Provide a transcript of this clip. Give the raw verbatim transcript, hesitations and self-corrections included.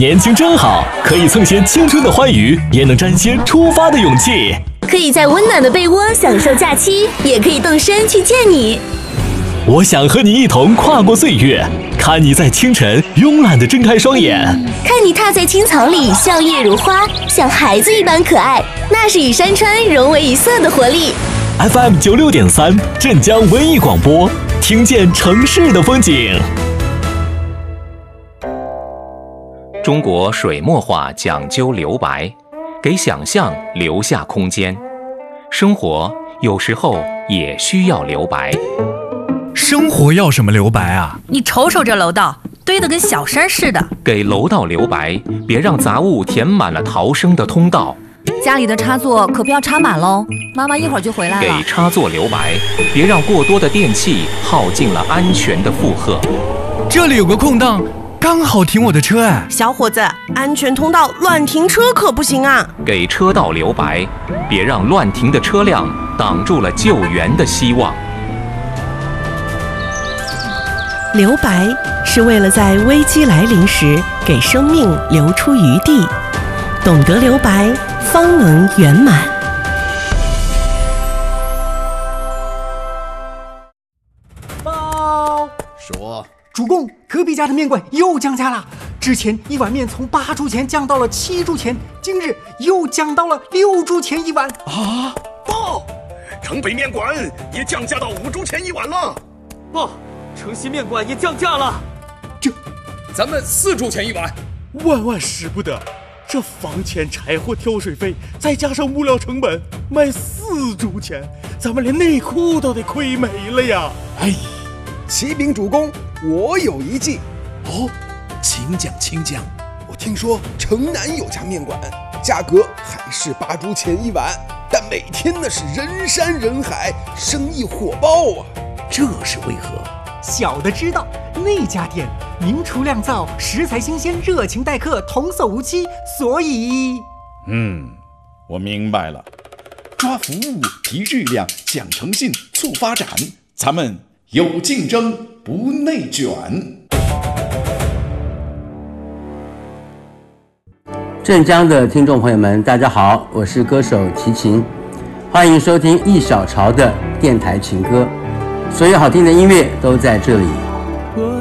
年轻真好，可以蹭些青春的欢愉，也能沾些出发的勇气。 可以在温暖的被窝享受假期，也可以动身去见你。 我想和你一同跨过岁月，看你在清晨慵懒地睁开双眼， 看你踏在青草里笑靥如花，像孩子一般可爱。那是与山川融为一色的活力。 F M 九六点三，镇江文艺广播，听见城市的风景。 中国水墨画讲究留白，给想象留下空间。生活有时候也需要留白。 生活要什么留白啊？ 你瞅瞅这楼道，堆得跟小山似的。 给楼道留白，别让杂物填满了逃生的通道。 家里的插座可不要插满喽，妈妈一会儿就回来了。 给插座留白，别让过多的电器耗尽了安全的负荷。 这里有个空档，刚好停我的车哎。 小伙子，安全通道乱停车可不行啊！ 给车道留白，别让乱停的车辆挡住了救援的希望。 留白是为了在危机来临时给生命留出余地，懂得留白，方能圆满。 报说，主公，隔壁家的面馆又降价了。之前一碗面从八铢钱降到了七铢钱，今日又降到了六铢钱一碗。 啊！报，城北面馆也降价到五铢钱一碗了。 报，城西面馆也降价了。 这，咱们四铢钱一碗。 万万使不得！这房钱、柴火、挑水费，再加上物料成本，卖四铢钱，咱们连内裤都得亏没了呀！ 哎，启禀主公，我有一计。哦，请讲，请讲。我听说城南有家面馆，价格还是八铢钱一碗，但每天那是人山人海，生意火爆啊！这是为何？ 小的知道，那家店名厨酿造，食材新鲜，热情待客，童叟无欺，所以…… 嗯，我明白了。抓服务，提质量，讲诚信，促发展，咱们有竞争，不内卷。 镇江的听众朋友们，大家好，我是歌手齐秦，欢迎收听一小潮的电台情歌，所有好听的音乐都在这里。